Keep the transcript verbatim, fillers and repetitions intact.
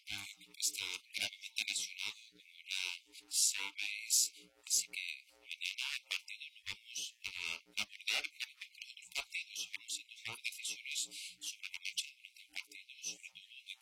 Está realmente lesionado como era seis meses, así que mañana el partido